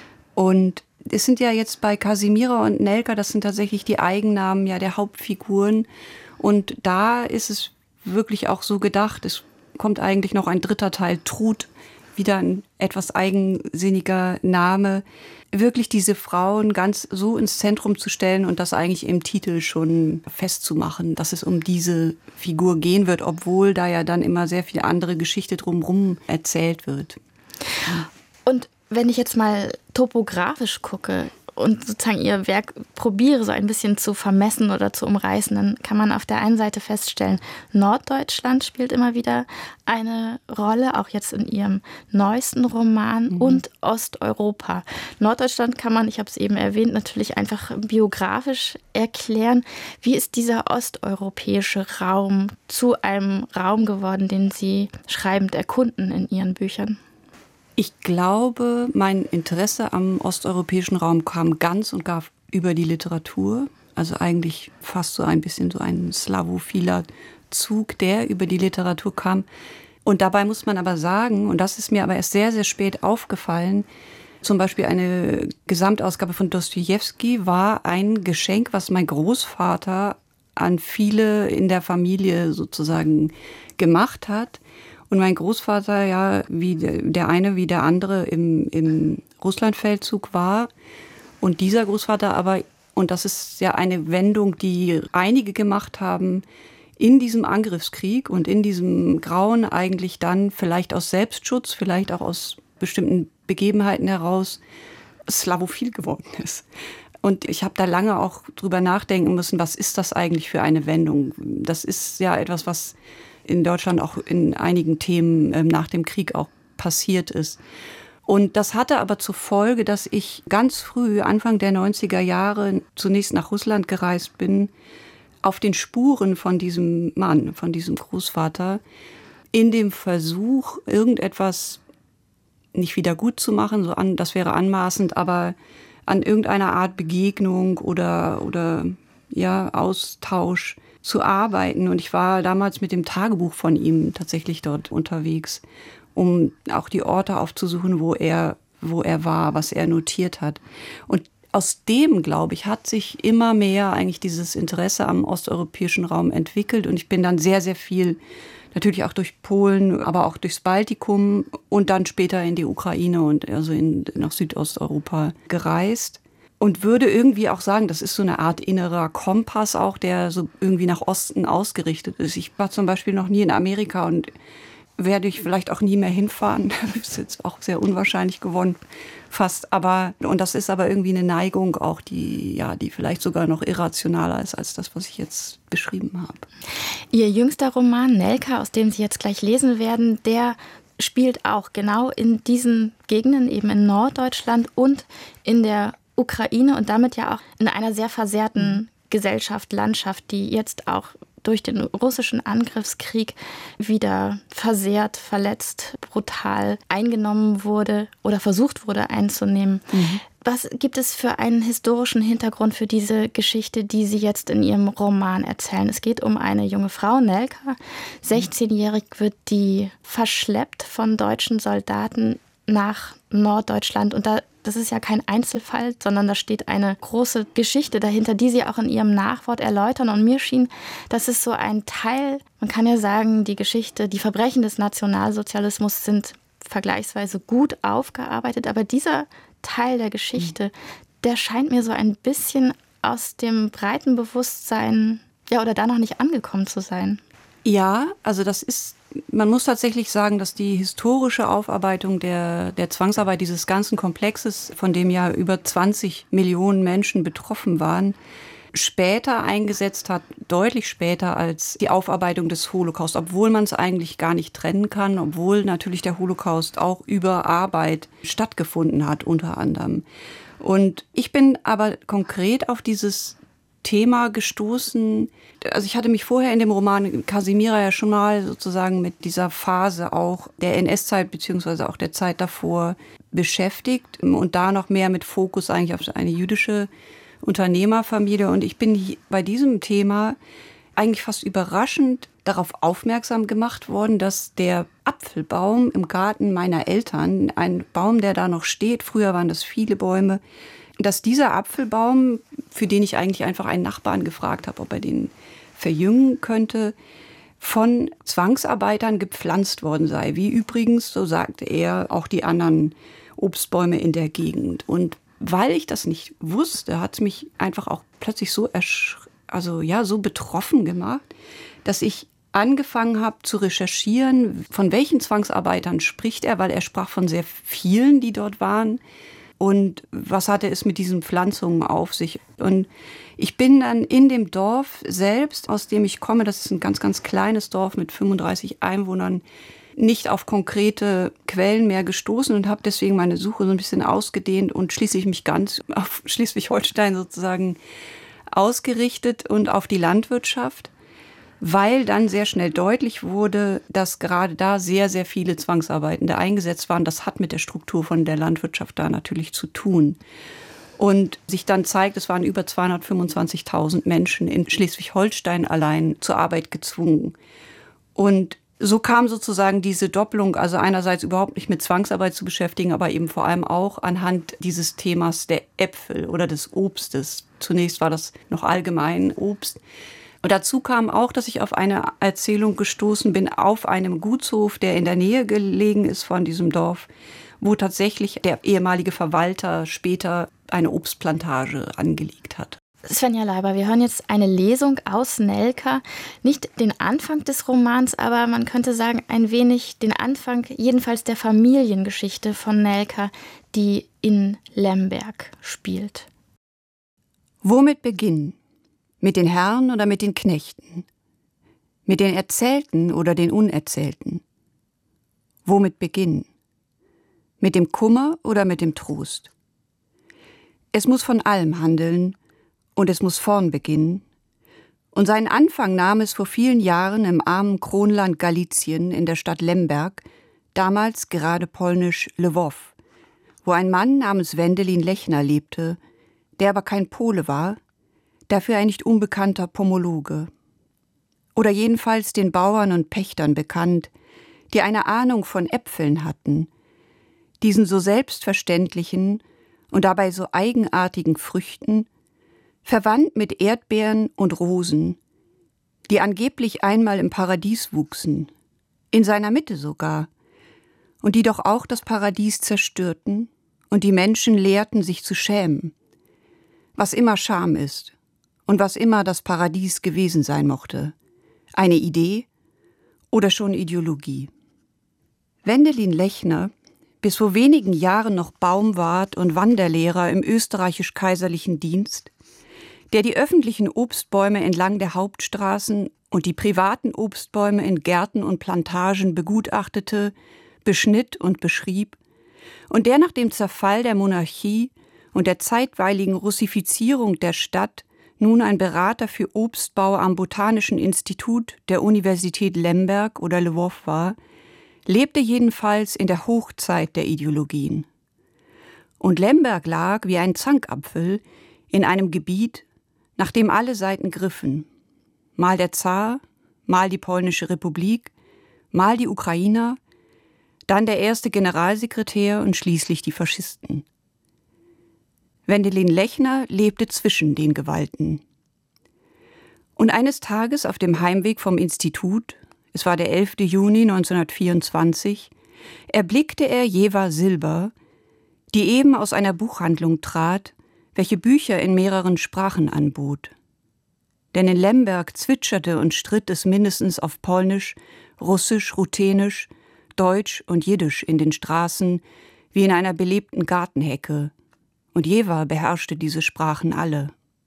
Und es sind ja jetzt bei Casimira und Nelka, das sind tatsächlich die Eigennamen ja der Hauptfiguren. Und da ist es wirklich auch so gedacht, es kommt eigentlich noch ein dritter Teil, Trud, wieder ein etwas eigensinniger Name, wirklich diese Frauen ganz so ins Zentrum zu stellen und das eigentlich im Titel schon festzumachen, dass es um diese Figur gehen wird, obwohl da ja dann immer sehr viel andere Geschichte drumherum erzählt wird. Und wenn ich jetzt mal topografisch gucke und sozusagen Ihr Werk probiere so ein bisschen zu vermessen oder zu umreißen, dann kann man auf der einen Seite feststellen, Norddeutschland spielt immer wieder eine Rolle, auch jetzt in Ihrem neuesten Roman, mhm. und Osteuropa. Norddeutschland kann man, ich habe es eben erwähnt, natürlich einfach biografisch erklären. Wie ist dieser osteuropäische Raum zu einem Raum geworden, den Sie schreibend erkunden in Ihren Büchern? Ich glaube, mein Interesse am osteuropäischen Raum kam ganz und gar über die Literatur. Also eigentlich fast so ein bisschen so ein slavophiler Zug, der über die Literatur kam. Und dabei muss man aber sagen, und das ist mir aber erst sehr, sehr spät aufgefallen, zum Beispiel eine Gesamtausgabe von Dostojewski war ein Geschenk, was mein Großvater an viele in der Familie sozusagen gemacht hat. Und mein Großvater, ja, wie der eine wie der andere im, im Russlandfeldzug war. Und dieser Großvater aber, und das ist ja eine Wendung, die einige gemacht haben, in diesem Angriffskrieg und in diesem Grauen eigentlich dann vielleicht aus Selbstschutz, vielleicht auch aus bestimmten Begebenheiten heraus slavophil geworden ist. Und ich habe da lange auch drüber nachdenken müssen, was ist das eigentlich für eine Wendung? Das ist ja etwas, was in Deutschland auch in einigen Themen ähm, nach dem Krieg auch passiert ist. Und das hatte aber zur Folge, dass ich ganz früh, Anfang der neunziger Jahre, zunächst nach Russland gereist bin, auf den Spuren von diesem Mann, von diesem Großvater, in dem Versuch, irgendetwas nicht wieder gut zu machen, so an, das wäre anmaßend, aber an irgendeiner Art Begegnung oder, oder ja, Austausch zu arbeiten. Und ich war damals mit dem Tagebuch von ihm tatsächlich dort unterwegs, um auch die Orte aufzusuchen, wo er, wo er war, was er notiert hat. Und aus dem, glaube ich, hat sich immer mehr eigentlich dieses Interesse am osteuropäischen Raum entwickelt. Und ich bin dann sehr, sehr viel, natürlich auch durch Polen, aber auch durchs Baltikum und dann später in die Ukraine und also in, nach Südosteuropa gereist. Und würde irgendwie auch sagen, das ist so eine Art innerer Kompass auch, der so irgendwie nach Osten ausgerichtet ist. Ich war zum Beispiel noch nie in Amerika und werde ich vielleicht auch nie mehr hinfahren. Das ist jetzt auch sehr unwahrscheinlich geworden, fast. Aber, und das ist aber irgendwie eine Neigung auch, die, ja, die vielleicht sogar noch irrationaler ist als das, was ich jetzt beschrieben habe. Ihr jüngster Roman Nelka, aus dem Sie jetzt gleich lesen werden, der spielt auch genau in diesen Gegenden, eben in Norddeutschland und in der Ukraine und damit ja auch in einer sehr versehrten Gesellschaft, Landschaft, die jetzt auch durch den russischen Angriffskrieg wieder versehrt, verletzt, brutal eingenommen wurde oder versucht wurde einzunehmen. Mhm. Was gibt es für einen historischen Hintergrund für diese Geschichte, die Sie jetzt in Ihrem Roman erzählen? Es geht um eine junge Frau, Nelka. sechzehnjährig wird die verschleppt von deutschen Soldaten nach Norddeutschland. Und da, das ist ja kein Einzelfall, sondern da steht eine große Geschichte dahinter, die Sie auch in Ihrem Nachwort erläutern. Und mir schien, das ist so ein Teil, man kann ja sagen, die Geschichte, die Verbrechen des Nationalsozialismus sind vergleichsweise gut aufgearbeitet. Aber dieser Teil der Geschichte, der scheint mir so ein bisschen aus dem breiten Bewusstsein, ja, oder da noch nicht angekommen zu sein. Ja, also das ist, man muss tatsächlich sagen, dass die historische Aufarbeitung der, der Zwangsarbeit dieses ganzen Komplexes, von dem ja über zwanzig Millionen Menschen betroffen waren, später eingesetzt hat, deutlich später als die Aufarbeitung des Holocaust, obwohl man es eigentlich gar nicht trennen kann, obwohl natürlich der Holocaust auch über Arbeit stattgefunden hat, unter anderem. Und ich bin aber konkret auf dieses Thema gestoßen. Also ich hatte mich vorher in dem Roman Kasimira ja schon mal sozusagen mit dieser Phase auch der N S-Zeit beziehungsweise auch der Zeit davor beschäftigt und da noch mehr mit Fokus eigentlich auf eine jüdische Unternehmerfamilie. Und ich bin bei diesem Thema eigentlich fast überraschend darauf aufmerksam gemacht worden, dass der Apfelbaum im Garten meiner Eltern, ein Baum, der da noch steht, früher waren das viele Bäume, dass dieser Apfelbaum, für den ich eigentlich einfach einen Nachbarn gefragt habe, ob er den verjüngen könnte, von Zwangsarbeitern gepflanzt worden sei. Wie übrigens, so sagte er, auch die anderen Obstbäume in der Gegend. Und weil ich das nicht wusste, hat es mich einfach auch plötzlich so, ersch- also, ja, so betroffen gemacht, dass ich angefangen habe zu recherchieren, von welchen Zwangsarbeitern spricht er, weil er sprach von sehr vielen, die dort waren. Und was hatte es mit diesen Pflanzungen auf sich? Und ich bin dann in dem Dorf selbst, aus dem ich komme, das ist ein ganz, ganz kleines Dorf mit fünfunddreißig Einwohnern, nicht auf konkrete Quellen mehr gestoßen und habe deswegen meine Suche so ein bisschen ausgedehnt und schließlich mich ganz auf Schleswig-Holstein sozusagen ausgerichtet und auf die Landwirtschaft, weil dann sehr schnell deutlich wurde, dass gerade da sehr, sehr viele Zwangsarbeitende eingesetzt waren. Das hat mit der Struktur von der Landwirtschaft da natürlich zu tun. Und sich dann zeigt, es waren über zweihundertfünfundzwanzigtausend Menschen in Schleswig-Holstein allein zur Arbeit gezwungen. Und so kam sozusagen diese Doppelung, also einerseits überhaupt nicht mit Zwangsarbeit zu beschäftigen, aber eben vor allem auch anhand dieses Themas der Äpfel oder des Obstes. Zunächst war das noch allgemein Obst. Und dazu kam auch, dass ich auf eine Erzählung gestoßen bin, auf einem Gutshof, der in der Nähe gelegen ist von diesem Dorf, wo tatsächlich der ehemalige Verwalter später eine Obstplantage angelegt hat. Svenja Leiber, wir hören jetzt eine Lesung aus Nelka. Nicht den Anfang des Romans, aber man könnte sagen, ein wenig den Anfang, jedenfalls der Familiengeschichte von Nelka, die in Lemberg spielt. Womit beginnen? Mit den Herren oder mit den Knechten? Mit den Erzählten oder den Unerzählten? Womit beginnen? Mit dem Kummer oder mit dem Trost? Es muss von allem handeln und es muss vorn beginnen. Und seinen Anfang nahm es vor vielen Jahren im armen Kronland Galizien in der Stadt Lemberg, damals gerade polnisch Lwow, wo ein Mann namens Wendelin Lechner lebte, der aber kein Pole war, dafür ein nicht unbekannter Pomologe. Oder jedenfalls den Bauern und Pächtern bekannt, die eine Ahnung von Äpfeln hatten, diesen so selbstverständlichen und dabei so eigenartigen Früchten, verwandt mit Erdbeeren und Rosen, die angeblich einmal im Paradies wuchsen, in seiner Mitte sogar, und die doch auch das Paradies zerstörten und die Menschen lehrten, sich zu schämen, was immer Scham ist und was immer das Paradies gewesen sein mochte, eine Idee oder schon Ideologie. Wendelin Lechner, bis vor wenigen Jahren noch Baumwart und Wanderlehrer im österreichisch-kaiserlichen Dienst, der die öffentlichen Obstbäume entlang der Hauptstraßen und die privaten Obstbäume in Gärten und Plantagen begutachtete, beschnitt und beschrieb, und der nach dem Zerfall der Monarchie und der zeitweiligen Russifizierung der Stadt nun ein Berater für Obstbau am Botanischen Institut der Universität Lemberg oder Lwow war, lebte jedenfalls in der Hochzeit der Ideologien. Und Lemberg lag wie ein Zankapfel in einem Gebiet, nach dem alle Seiten griffen. Mal der Zar, mal die Polnische Republik, mal die Ukrainer, dann der erste Generalsekretär und schließlich die Faschisten. Wendelin Lechner lebte zwischen den Gewalten. Und eines Tages auf dem Heimweg vom Institut, es war der elfte Juni neunzehnhundertvierundzwanzig, erblickte er Jewa Silber, die eben aus einer Buchhandlung trat, welche Bücher in mehreren Sprachen anbot. Denn in Lemberg zwitscherte und stritt es mindestens auf Polnisch, Russisch, Ruthenisch, Deutsch und Jiddisch in den Straßen, wie in einer belebten Gartenhecke, und Jewa beherrschte diese Sprachen alle.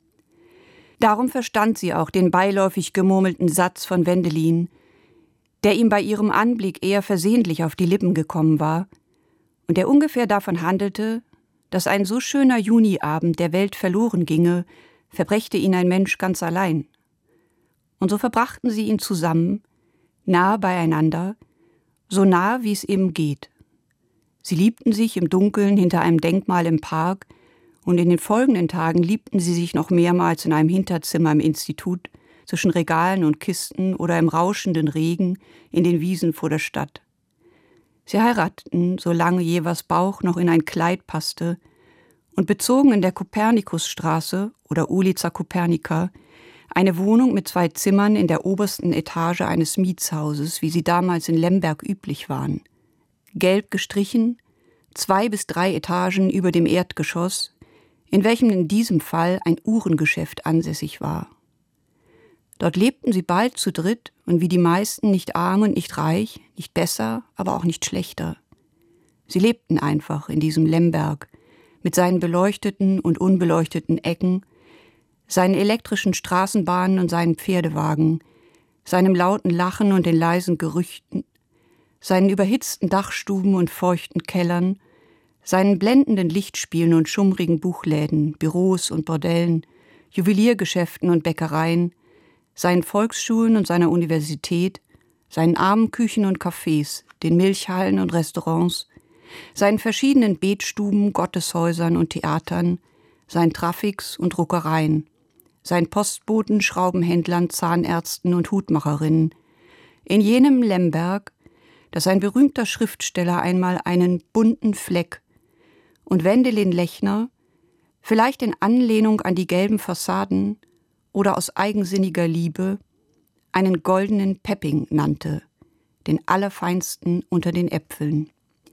Darum verstand sie auch den beiläufig gemurmelten Satz von Wendelin, der ihm bei ihrem Anblick eher versehentlich auf die Lippen gekommen war und der ungefähr davon handelte, dass ein so schöner Juniabend der Welt verloren ginge, verbrächte ihn ein Mensch ganz allein. Und so verbrachten sie ihn zusammen, nahe beieinander, so nah, wie es eben geht. Sie liebten sich im Dunkeln hinter einem Denkmal im Park, und in den folgenden Tagen liebten sie sich noch mehrmals in einem Hinterzimmer im Institut, zwischen Regalen und Kisten oder im rauschenden Regen in den Wiesen vor der Stadt. Sie heirateten, solange Jewas Bauch noch in ein Kleid passte, und bezogen in der Kopernikusstraße oder Ulica Kopernika eine Wohnung mit zwei Zimmern in der obersten Etage eines Mietshauses, wie sie damals in Lemberg üblich waren. Gelb gestrichen, zwei bis drei Etagen über dem Erdgeschoss, in welchem in diesem Fall ein Uhrengeschäft ansässig war. Dort lebten sie bald zu dritt und wie die meisten nicht arm und nicht reich, nicht besser, aber auch nicht schlechter. Sie lebten einfach in diesem Lemberg mit seinen beleuchteten und unbeleuchteten Ecken, seinen elektrischen Straßenbahnen und seinen Pferdewagen, seinem lauten Lachen und den leisen Gerüchten, seinen überhitzten Dachstuben und feuchten Kellern, seinen blendenden Lichtspielen und schummrigen Buchläden, Büros und Bordellen, Juweliergeschäften und Bäckereien, seinen Volksschulen und seiner Universität, seinen armen Küchen und Cafés, den Milchhallen und Restaurants, seinen verschiedenen Betstuben, Gotteshäusern und Theatern, seinen Traffics und Druckereien, seinen Postboten, Schraubenhändlern, Zahnärzten und Hutmacherinnen, in jenem Lemberg, dass ein berühmter Schriftsteller einmal einen bunten Fleck und Wendelin Lechner, vielleicht in Anlehnung an die gelben Fassaden oder aus eigensinniger Liebe, einen goldenen Pepping nannte, den allerfeinsten unter den Äpfeln.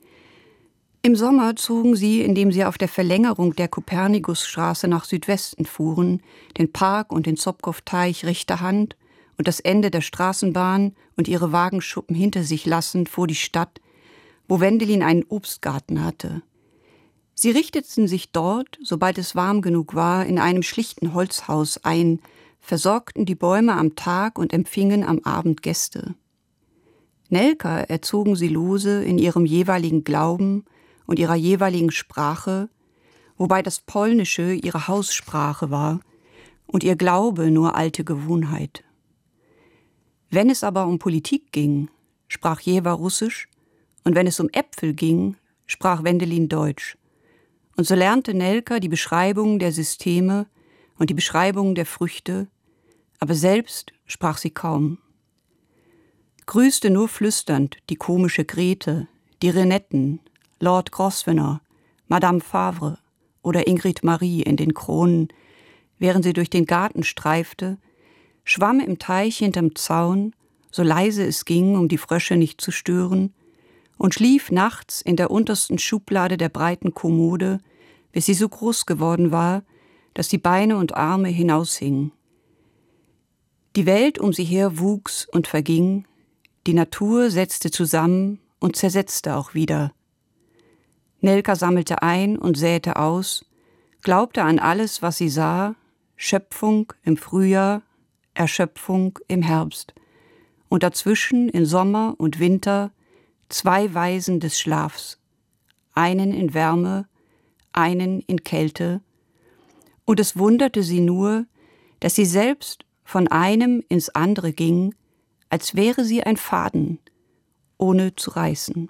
Im Sommer zogen sie, indem sie auf der Verlängerung der Kopernikusstraße nach Südwesten fuhren, den Park und den Zopkow-Teich rechter Hand und das Ende der Straßenbahn und ihre Wagenschuppen hinter sich lassend vor die Stadt, wo Wendelin einen Obstgarten hatte. Sie richteten sich dort, sobald es warm genug war, in einem schlichten Holzhaus ein, versorgten die Bäume am Tag und empfingen am Abend Gäste. Nelka erzogen sie lose in ihrem jeweiligen Glauben und ihrer jeweiligen Sprache, wobei das Polnische ihre Haussprache war und ihr Glaube nur alte Gewohnheit. Wenn es aber um Politik ging, sprach Jewa Russisch, und wenn es um Äpfel ging, sprach Wendelin Deutsch. Und so lernte Nelka die Beschreibung der Systeme und die Beschreibung der Früchte, aber selbst sprach sie kaum. Grüßte nur flüsternd die komische Grete, die Renetten, Lord Grosvenor, Madame Favre oder Ingrid Marie in den Kronen, während sie durch den Garten streifte, schwamm im Teich hinterm Zaun, so leise es ging, um die Frösche nicht zu stören, und schlief nachts in der untersten Schublade der breiten Kommode, bis sie so groß geworden war, dass die Beine und Arme hinaushingen. Die Welt um sie her wuchs und verging, die Natur setzte zusammen und zersetzte auch wieder. Nelka sammelte ein und säte aus, glaubte an alles, was sie sah, Schöpfung im Frühjahr, Erschöpfung im Herbst, und dazwischen in Sommer und Winter zwei Weisen des Schlafs, einen in Wärme, einen in Kälte, und es wunderte sie nur, dass sie selbst von einem ins andere ging, als wäre sie ein Faden, ohne zu reißen.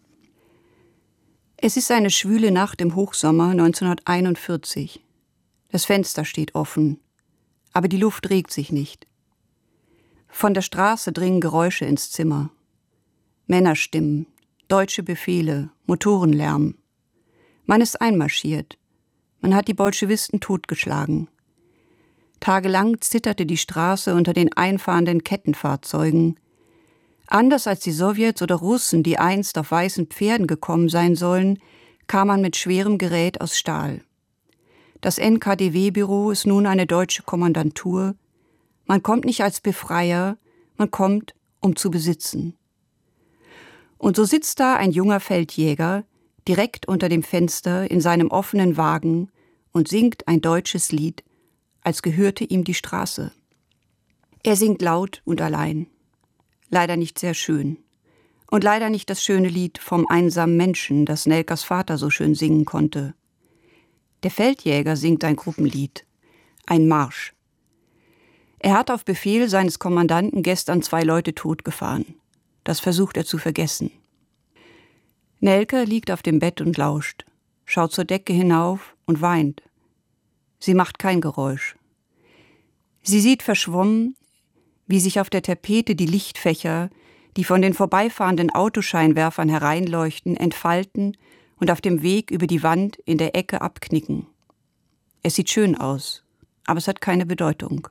Es ist eine schwüle Nacht im Hochsommer neunzehnhunderteinundvierzig. Das Fenster steht offen, aber die Luft regt sich nicht. Von der Straße dringen Geräusche ins Zimmer. Männerstimmen, deutsche Befehle, Motorenlärm. Man ist einmarschiert. Man hat die Bolschewisten totgeschlagen. Tagelang zitterte die Straße unter den einfahrenden Kettenfahrzeugen. Anders als die Sowjets oder Russen, die einst auf weißen Pferden gekommen sein sollen, kam man mit schwerem Gerät aus Stahl. Das N K D W-Büro ist nun eine deutsche Kommandantur. Man kommt nicht als Befreier, man kommt, um zu besitzen. Und so sitzt da ein junger Feldjäger, direkt unter dem Fenster in seinem offenen Wagen und singt ein deutsches Lied, als gehörte ihm die Straße. Er singt laut und allein. Leider nicht sehr schön. Und leider nicht das schöne Lied vom einsamen Menschen, das Nelkas Vater so schön singen konnte. Der Feldjäger singt ein Gruppenlied, ein Marsch. Er hat auf Befehl seines Kommandanten gestern zwei Leute totgefahren. Das versucht er zu vergessen. Nelke liegt auf dem Bett und lauscht, schaut zur Decke hinauf und weint. Sie macht kein Geräusch. Sie sieht verschwommen, wie sich auf der Tapete die Lichtfächer, die von den vorbeifahrenden Autoscheinwerfern hereinleuchten, entfalten und auf dem Weg über die Wand in der Ecke abknicken. Es sieht schön aus, aber es hat keine Bedeutung.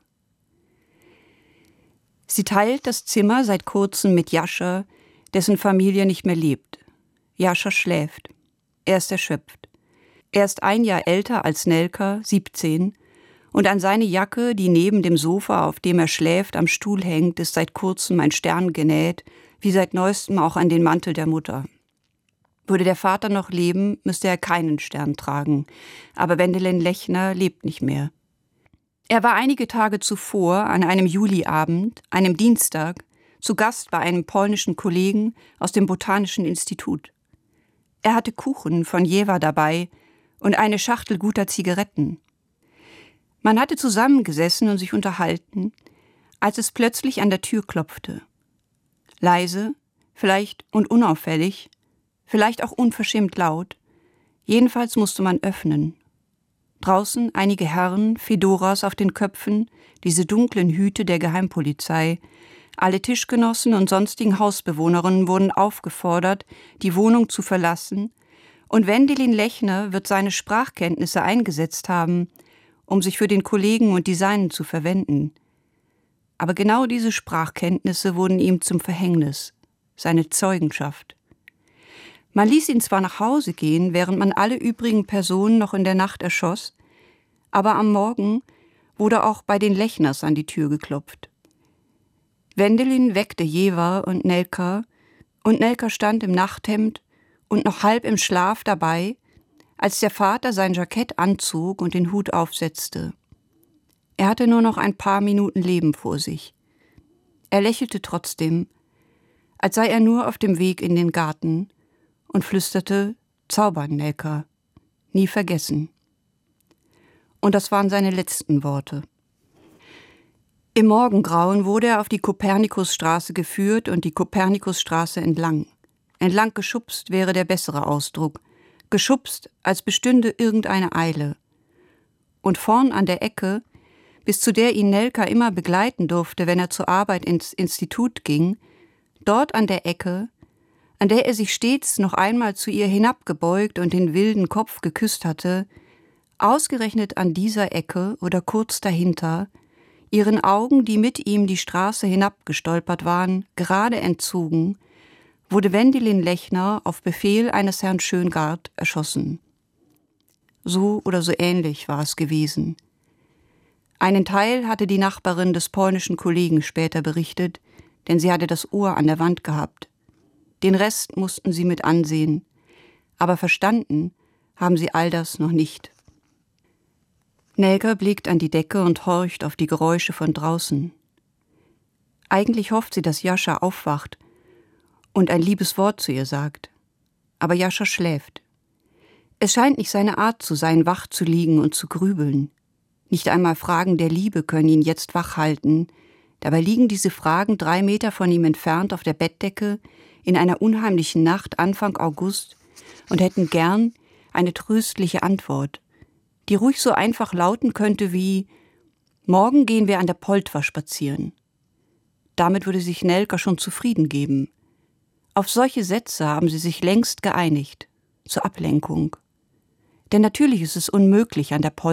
Sie teilt das Zimmer seit kurzem mit Jascha, dessen Familie nicht mehr lebt. Jascha schläft. Er ist erschöpft. Er ist ein Jahr älter als Nelka, siebzehn, und an seine Jacke, die neben dem Sofa, auf dem er schläft, am Stuhl hängt, ist seit kurzem ein Stern genäht, wie seit neuestem auch an den Mantel der Mutter. Würde der Vater noch leben, müsste er keinen Stern tragen, aber Wendelin Lechner lebt nicht mehr. Er war einige Tage zuvor an einem Juliabend, einem Dienstag, zu Gast bei einem polnischen Kollegen aus dem Botanischen Institut. Er hatte Kuchen von Jewa dabei und eine Schachtel guter Zigaretten. Man hatte zusammengesessen und sich unterhalten, als es plötzlich an der Tür klopfte. Leise, vielleicht und unauffällig, vielleicht auch unverschämt laut, jedenfalls musste man öffnen. Draußen einige Herren, Fedoras auf den Köpfen, diese dunklen Hüte der Geheimpolizei. Alle Tischgenossen und sonstigen Hausbewohnerinnen wurden aufgefordert, die Wohnung zu verlassen, und Wendelin Lechner wird seine Sprachkenntnisse eingesetzt haben, um sich für den Kollegen und die Seinen zu verwenden. Aber genau diese Sprachkenntnisse wurden ihm zum Verhängnis, seine Zeugenschaft. Man ließ ihn zwar nach Hause gehen, während man alle übrigen Personen noch in der Nacht erschoss, aber am Morgen wurde auch bei den Lechners an die Tür geklopft. Wendelin weckte Jewa und Nelka, und Nelka stand im Nachthemd und noch halb im Schlaf dabei, als der Vater sein Jackett anzog und den Hut aufsetzte. Er hatte nur noch ein paar Minuten Leben vor sich. Er lächelte trotzdem, als sei er nur auf dem Weg in den Garten, und flüsterte: »Zaubern, Nelka, nie vergessen.« Und das waren seine letzten Worte. Im Morgengrauen wurde er auf die Kopernikusstraße geführt und die Kopernikusstraße entlang. Entlang geschubst wäre der bessere Ausdruck. Geschubst, als bestünde irgendeine Eile. Und vorn an der Ecke, bis zu der ihn Nelka immer begleiten durfte, wenn er zur Arbeit ins Institut ging, dort an der Ecke, an der er sich stets noch einmal zu ihr hinabgebeugt und den wilden Kopf geküsst hatte, ausgerechnet an dieser Ecke oder kurz dahinter, ihren Augen, die mit ihm die Straße hinabgestolpert waren, gerade entzogen, wurde Wendelin Lechner auf Befehl eines Herrn Schöngard erschossen. So oder so ähnlich war es gewesen. Einen Teil hatte die Nachbarin des polnischen Kollegen später berichtet, denn sie hatte das Ohr an der Wand gehabt. Den Rest mussten sie mit ansehen, aber verstanden haben sie all das noch nicht. Nelka blickt an die Decke und horcht auf die Geräusche von draußen. Eigentlich hofft sie, dass Jascha aufwacht und ein liebes Wort zu ihr sagt. Aber Jascha schläft. Es scheint nicht seine Art zu sein, wach zu liegen und zu grübeln. Nicht einmal Fragen der Liebe können ihn jetzt wach halten. Dabei liegen diese Fragen drei Meter von ihm entfernt auf der Bettdecke in einer unheimlichen Nacht Anfang August und hätten gern eine tröstliche Antwort, die ruhig so einfach lauten könnte wie: »Morgen gehen wir an der Poltwa spazieren.« Damit würde sich Nelka schon zufrieden geben. Auf solche Sätze haben sie sich längst geeinigt, zur Ablenkung. Denn natürlich ist es unmöglich, an der Poltwa